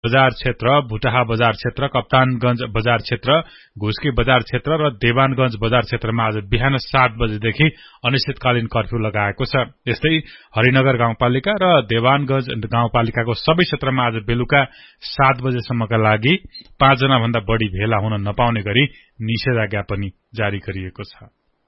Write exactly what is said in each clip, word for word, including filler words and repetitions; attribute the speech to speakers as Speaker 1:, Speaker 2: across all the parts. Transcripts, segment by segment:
Speaker 1: बजार क्षेत्र, भुटाहा बजार क्षेत्र, कप्तानगंज बजार क्षेत्र, घुस्की बजार क्षेत्र र देवानगंज बजार क्षेत्रमा आज बिहान सात बजेदेखि अनिश्चितकालीन कर्फ्यू लगाएको छ। यस्तै हरिनगर गाउँपालिका र देवानगंज गाउँपालिकाको सबै क्षेत्रमा आज बेलुका सात बजेसम्मका लागि पाँच जना भन्दा बढ़ी भेला हुन नपाउने गरी निषेधाज्ञा पनि जारी गरिएको छ।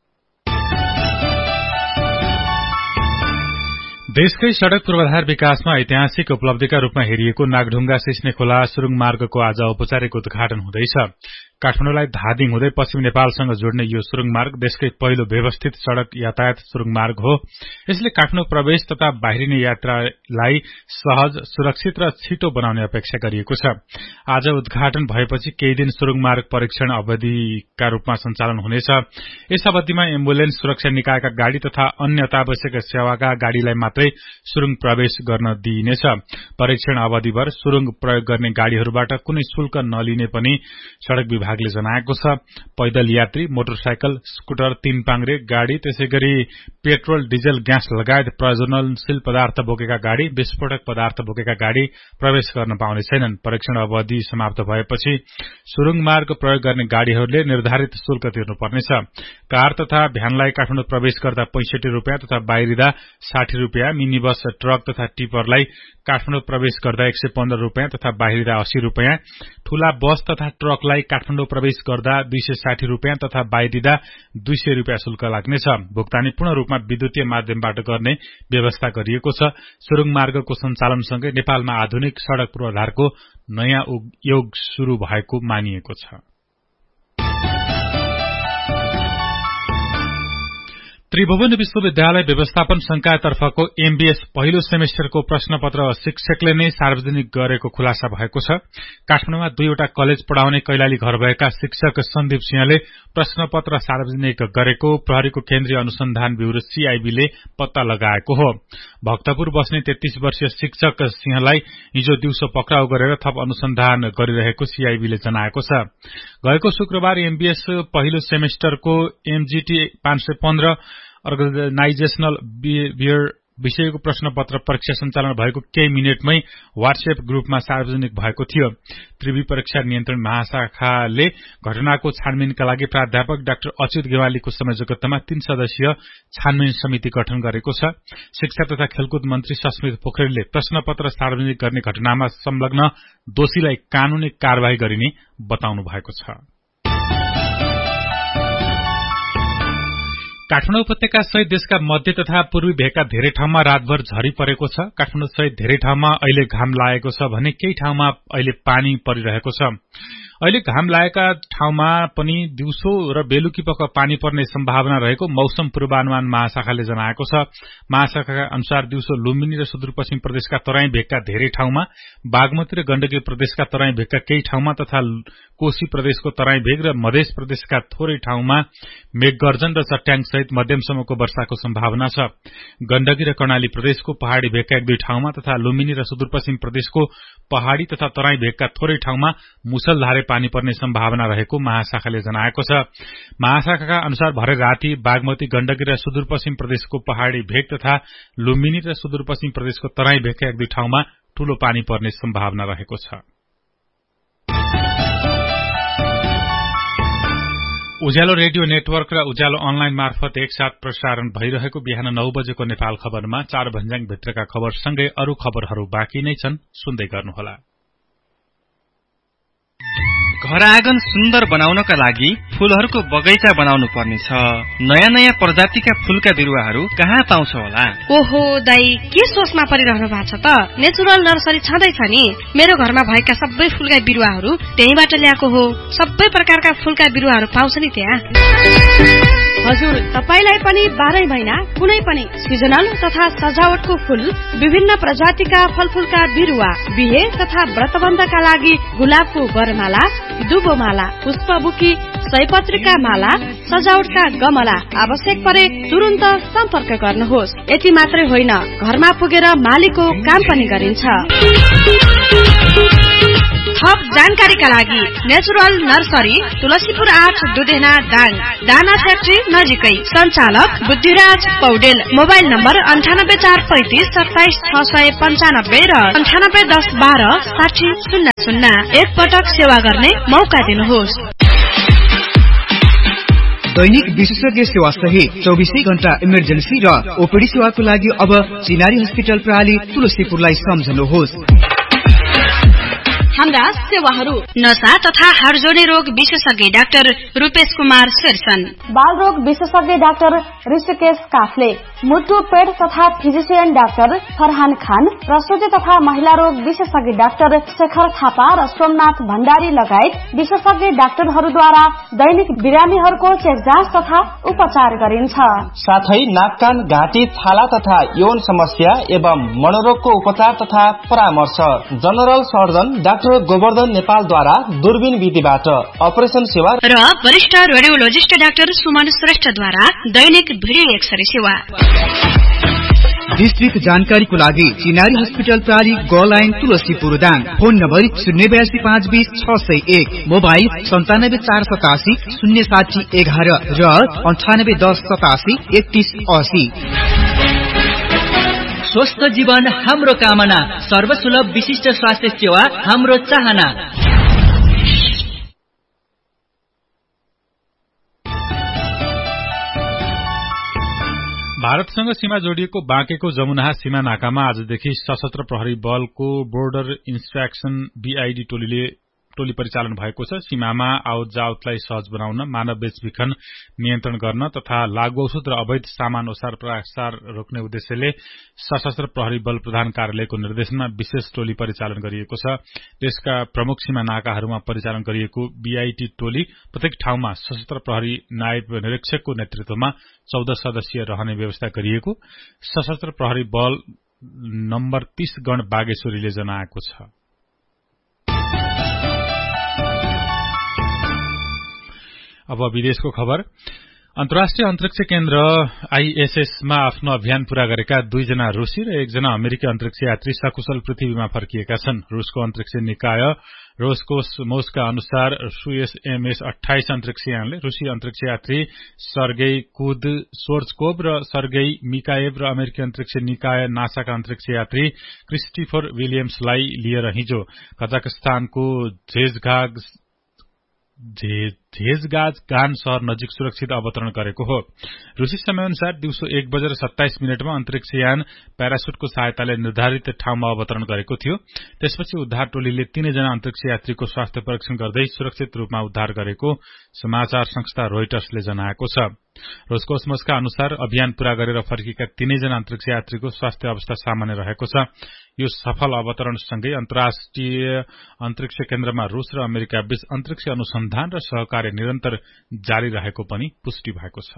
Speaker 1: देशकै सड़क पूर्वाधार विकासमा ऐतिहासिक उपलब्धिका रूपमा हेरिएको नागढुंगा सिस्ने खोला सुरुङ मार्गको आज औपचारिक उद्घाटन हुँदैछ। काठमाडौँलाई धादिङ हुँदै पश्चिम नेपालसँग जोड्ने यो सुरुङ मार्ग देशकै पहिलो व्यवस्थित सड़क यातायात सुरुङ मार्ग हो। यसले काठमाडौँ प्रवेश तथा बाहिरिने यात्रालाई सहज, सुरक्षित र छिटो बनाउने अपेक्षा गरिएको छ। आज उद्घाटन भएपछि केही दिन सुरुङ मार्ग परीक्षण अवधिका रूपमा सञ्चालन हुनेछ। यस अवधिमा एम्बुलेन्स, सुरक्षा निकायका गाड़ी तथा अन्य अत्यावश्यक सेवाका गाड़ीलाई मात्रै सुरुङ प्रवेश गर्न दिइनेछ। परीक्षण अवधिभर सुरुङ प्रयोग गर्ने गाड़ीहरूबाट कुनै शुल्क नलिने पनि सड़क विभागले जनाएको छ। पैदल यात्री, मोटरसाइकल, स्कुटर, तीन पाङ्ग्रे गाड़ी, त्यसैगरी पेट्रोल, डिजल, ग्यास लगायत प्रज्वलनशील पदार्थ बोकेका गाड़ी, विस्फोटक पदार्थ बोकेका गाड़ी प्रवेश गर्न पाउने छैनन्। परीक्षण अवधि समाप्त भएपछि सुरुङ मार्ग प्रयोग गर्ने गाड़ीहरूले निर्धारित शुल्क तिर्नुपर्नेछ। कार तथा भ्यानलाई काठमाडौँ प्रवेश गर्दा पैंसठी रूपियाँ तथा बाहिरिँदा साठी रूपियाँ, मिनी बस, ट्रक तथा टिपरलाई काठमाडौँ प्रवेश गर्दा एक सय पन्ध्र रूपियाँ तथा बाहिरिँदा अस्सी रूपियाँ, ठूला बस तथा ट्रकलाई काठमाडौँ प्रवेश गर्दा दुई सय साठी रूपियाँ तथा बाहिरिँदा दुई सय रूपियाँ शुल्क लाग्नेछ। भुक्तानी पूर्ण रूपमा विद्युतीय माध्यमबाट गर्ने व्यवस्था गरिएको छ। सुरुङ मार्गको सञ्चालनसँगै नेपालमा आधुनिक सड़क पूर्वाधारको नयाँ युग शुरू भएको मानिएको छ। त्रिभुवन विश्वविद्यालय व्यवस्थापन संकायतर्फको एमबीएस पहिलो सेमेस्टरको प्रश्नपत्र शिक्षकले नै सार्वजनिक गरेको खुलासा भएको छ। काठमाडौँमा दुईवटा कलेज पढ़ाउने कैलाली घर भएका शिक्षक सन्दीप सिंहले प्रश्नपत्र सार्वजनिक गरेको प्रहरीको केन्द्रीय अनुसन्धान ब्यूरो सीआईबीले पत्ता लगाएको हो। भक्तपुर बस्ने तेत्तीस वर्षीय शिक्षक सिंहलाई हिजो दिउँसो पक्राउ गरेर थप अनुसन्धान गरिरहेको सीआईबीले जनाएको छ। गएको शुक्रबार एमबीएस पहिलो सेमेस्टरको एमजीटी पाँच सय पन्ध्र अर्गनाइजेशनल बिहेभियर विषयको प्रश्नपत्र परीक्षा सञ्चालन भएको केही मिनटमै व्हाट्सएप ग्रुपमा सार्वजनिक भएको थियो। त्रिवी परीक्षा नियन्त्रण महाशाखाले घटनाको छानबिनका लागि प्राध्यापक डाक्टर अच्युत गेवालीको संयोजकत्वमा तीन सदस्यीय छानबिन समिति गठन गरेको छ। शिक्षा तथा खेलकुद मन्त्री सस्मित पोखरेलले प्रश्नपत्र सार्वजनिक गर्ने घटनामा संलग्न दोषीलाई कानूनी कार्यवाही गरिने बताउनु भएको छ। काठमाडौँ उपत्यका सहित देशका मध्य तथा पूर्वी भेगका धेरै ठाउँमा रातभर झरी परेको छ। काठमाडौँ सहित धेरै ठाउँमा अहिले घाम लागेको छ भने केही ठाउँमा अहिले पानी परिरहेको छ। अहिले घाम लागेका ठाउँमा पनि दिउँसो र बेलुकी पख पानी पर्ने सम्भावना रहेको मौसम पूर्वानुमान महाशाखाले जनाएको छ। महाशाखाका अनुसार दिउँसो लुम्बिनी र सुदूरपश्चिम प्रदेशका तराई भेगका धेरै ठाउँमा, बागमती र गण्डकी प्रदेशका तराई भेगका केही ठाउँमा तथा कोशी प्रदेशको तराई भेग र मध्य प्रदेशका थोरै ठाउँमा मेघगर्जन र चट्याङ सहित मध्यमसम्मको वर्षाको सम्भावना छ। गण्डकी र कर्णाली प्रदेशको पहाड़ी भेगका एक दुई ठाउँमा तथा लुम्बिनी र सुदूरपश्चिम प्रदेशको पहाड़ी तथा तराई भेगका थोरै ठाउँमा मुसलधारे पानी पर्ने सम्भावना रहेको महाशाखाले जनाएको छ। महाशाखाका अनुसार भरे राति बागमती, गण्डकी र सुदूरपश्चिम प्रदेशको पहाड़ी भेग तथा लुम्बिनी र सुदूरपश्चिम प्रदेशको तराई भेगका एक दुई ठाउँमा ठूलो पानी पर्ने सम्भावना रहेको छ। उज्यालो रेडियो नेटवर्क र उज्यालो अनलाइन मार्फत एकसाथ प्रसारण भइरहेको बिहान नौ बजेको नेपाल खबरमा चार भन्ज्याङ भित्रका खबरसँगै अरू खबरहरू बाँकी नै छन्, सुन्दै गर्नुहोला।
Speaker 2: घर आँगन सुन्दर बनाउनका लागि फूलहरूको बगैँचा बनाउनु पर्नेछ। नयाँ नयाँ प्रजातिका फूलका बिरुवाहरू कहाँ पाउँछ होला?
Speaker 3: ओहो दाई, के सोचमा परिरहनु भएको छ त? नेचुरल नर्सरी छँदैछ नि। मेरो घरमा भएका सबै फूलका बिरुवाहरू त्यहीबाट ल्याएको हो। सबै प्रकारका फूलका बिरुवाहरू पाउँछ नि त्यहाँ। हजुर, तपाईलाई पनि बाह्रै महिना कुनै पनि सिजनल तथा सजावटको फूल, विभिन्न प्रजातिका फलफूलका बिरुवा, बिहे तथा व्रतबन्धका लागि गुलाबको वरमाला, दुबोमाला, पुष्पबुकी, सयपत्रीका माला, सजावटका गमला आवश्यक परे तुरुन्त सम्पर्क गर्नुहोस्। यति मात्रै होइन, घरमा पुगेर मालीको काम पनि गरिन्छ। थप जानकारीका का लागि नेचुरल नर्सरी तुलसीपुर आठ दुधेना दाङ दाना फ्याक्ट्री नजिकै सञ्चालक बुद्धिराज पौडेल। मोबाइल नम्बर अन्ठानब्बे चार पैंतिस सत्ताइस छ सय पन्चानब्बे र अन्ठानब्बे दस बाह्र साठी शून्य शून्य। एक पटक सेवा गर्ने मौका दिनुहोस्।
Speaker 4: दैनिक विशेषज्ञ सेवा सहित चौबिसै घण्टा इमर्जेन्सी र ओपीडी सेवाको लागि अब चिनारी हस्पिटल प्रणाली तुलसीपुरलाई सम्झनुहोस्।
Speaker 3: हाम्रा सेवाहरू नशा तथा हाडजोर्नी रोग विशेषज्ञ डाक्टर रूपेश कुमार शेरसन,
Speaker 5: बाल रोग विशेषज्ञ डाक्टर ऋषिकेश काफले, मुटु पेट तथा फिजिशियन डाक्टर फरहान खान, प्रसुति तथा महिला रोग विशेषज्ञ डाक्टर शेखर थापा र सोमनाथ भण्डारी लगायत विशेषज्ञ डाक्टरहरूद्वारा दैनिक बिरामीहरूको चेक जाँच तथा उपचार गरिन्छ।
Speaker 6: साथै नाक कान घाँटी छाला तथा यौन समस्या एवं मनोरोगको उपचार तथा परामर्श जनरल सर्जन डाक्टर गोवर्धन नेपालद्वारा दूरबीन विधिबाट अपरेसन सेवा
Speaker 3: र वरिष्ठ रेडियोलोजिस्ट डाक्टर सुमन श्रेष्ठद्वारा दैनिक भिडियो एक्सरे सेवा।
Speaker 4: विस्तृत जानकारीको लागि चिनारी हस्पिटल प्राली ग line Tulsipur Dang. Phone number शून्य बयासी पाँच बीस छ सय एक, मोबाइल सन्तानब्बे चार सतासी शून्य साठी एघार र अन्ठानब्बे दस सतासी एकतीस असी।
Speaker 7: स्वस्थ जीवन हाम्रो कामना, सर्वसुलभ विशिष्ट स्वास्थ्य सेवा हाम्रो चाहना।
Speaker 1: भारतसँग सीमा जोडिएको बाँकेको जमुनाहा सीमा नाकामा आजदेखि सशस्त्र प्रहरी बलको बोर्डर इन्स्पेक्सन बीआईडी टोलीले टोली परिचालन भएको छ। सीमामा आवत जावतलाई सहज बनाउन, मानव बेचबिखन नियन्त्रण गर्न तथा लागू औषध र अवैध सामान ओसार प्रसार रोक्ने उद्देश्यले सशस्त्र प्रहरी बल प्रधान कार्यालयको निर्देशनमा विशेष टोली परिचालन गरिएको छ। देशका प्रमुख सीमा नाकाहरूमा परिचालन गरिएको बीआईटी टोली प्रत्येक ठाउँमा सशस्त्र प्रहरी नायब निरीक्षकको नेतृत्वमा चौध सदस्यीय रहने व्यवस्था गरिएको सशस्त्र प्रहरी बल नम्बर तीस गण बागेश्वरीले जनाएको छ। अब विदेशको खबर। अन्तर्राष्ट्रिय अन्तरिक्ष केन्द्र आईएसएसमा आफ्नो अभियान पूरा गरेका दुईजना रूसी र एकजना अमेरिकी अन्तरिक्ष यात्री सकुशल पृथ्वीमा फर्किएका छन्। रूसको अन्तरिक्ष निकाय रोसकोसमोसका अनुसार सुएस एमएस अठाइस अन्तरिक्ष यानले रूसी अन्तरिक्ष यात्री सर्गेई कुदशोर्चकोभ र सर्गेई मिकाएभ र अमेरिकी अन्तरिक्ष निकाय नासाका अन्तरिक्ष यात्री क्रिस्टोफर विलियम्सलाई लिएर हिजो कजाकस्तानको झेजगाग झेजगाज गान शहर नजिक सुरक्षित अवतरण गरेको हो। रूसी समयअनुसार दिउँसो एक बजेर सत्ताइस मिनटमा अन्तरिक्ष यान प्याराशुटको सहायताले निर्धारित ठाउँमा अवतरण गरेको थियो। त्यसपछि उद्धार टोलीले तीनैजना अन्तरिक्ष यात्रीको स्वास्थ्य परीक्षण गर्दै सुरक्षित रूपमा उद्धार गरेको समाचार संस्था रोइटर्सले जनाएको छ। रोसकोसमोसका अनुसार अभियान पूरा गरेर फर्किएका तीनैजना अन्तरिक्ष यात्रीको स्वास्थ्य अवस्था सामान्य रहेको छ। यो सफल अवतरणसँगै अन्तर्राष्ट्रिय अन्तरिक्ष केन्द्रमा रूस र अमेरिका बीच अन्तरिक्ष अनुसन्धान र सहकार्य निरन्तर जारी रहेको पनि पुष्टि भएको छ।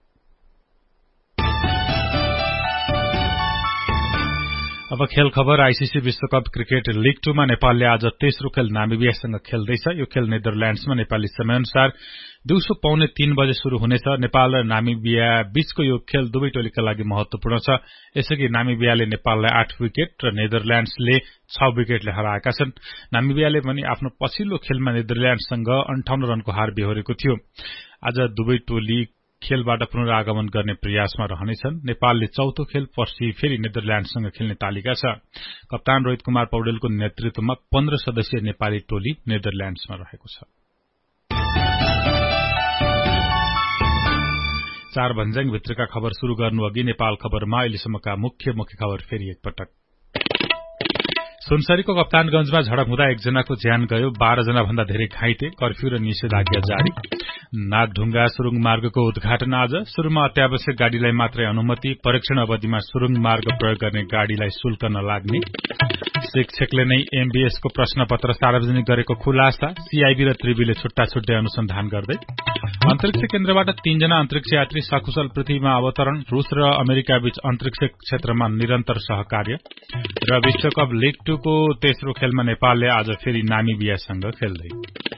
Speaker 1: अब खेल खबर। आईसीसी विश्वकप क्रिकेट लीग टूमा नेपालले आज तेस्रो खेल नामिबियासँग खेल्दैछ। यो खेल नेदरल्याण्ड्समा नेपाली समयअनुसार दिउँसो पौने तीन बजे शुरू हुनेछ। नेपाल र नामिबिया बीचको यो खेल दुवै टोलीका लागि महत्वपूर्ण छ। यसअघि नामिबियाले नेपाललाई आठ विकेट र नेदरल्याण्ड्सले छ विकेटले हराएका छन्। नामिबियाले पनि आफ्नो पछिल्लो खेलमा नेदरल्याण्ड्ससँग अन्ठाउन्न रनको हार बेहोरेको थियो। आज दुवै टोली खेलबाट पुनरागमन गर्ने प्रयासमा रहनेछन्। नेपालले चौथो खेल पर्सि फेरि नेदरल्याण्डसँग खेल्ने तालिका छ। कप्तान रोहित कुमार पौडेलको नेतृत्वमा पन्ध्र सदस्यीय नेपाली टोली नेदरल्याण्ड्समा रहेको छ। चार भन्ज्याङ भित्रका खबर शुरू गर्नु अघि नेपाल खबरमा अहिलेसम्मका मुख्य मुख्य खबर फेरि एकपटक। सुनसरीको कप्तानगंजमा झडप हुँदा एकजनाको ज्यान गयो, बाह्र जना भन्दा धेरै घाइते, कर्फ्यू र निषेधाज्ञा जारी। नागढुङ्गा सुरुङ मार्गको उद्घाटन आज। शुरूमा अत्यावश्यक गाड़ीलाई मात्रै अनुमति, परीक्षण अवधिमा सुरुङ मार्ग प्रयोग गर्ने गाड़ीलाई शुल्क नलाग्ने। शिक्षकले नै एमबीएसको प्रश्नपत्र सार्वजनिक गरेको खुलासा, सीआईबी र त्रिबीले छुट्टा छुट्टै अनुसन्धान गर्दै। अन्तरिक्ष केन्द्रबाट तीनजना अन्तरिक्ष यात्री सकुशल पृथ्वीमा अवतरण, रूस र अमेरिका बीच अन्तरिक्ष क्षेत्रमा निरन्तर सहकार्य। र विश्वकप लीग टू को तेस्रो खेलमा नेपालले आज फेरि नामिबियासँग खेल्दै।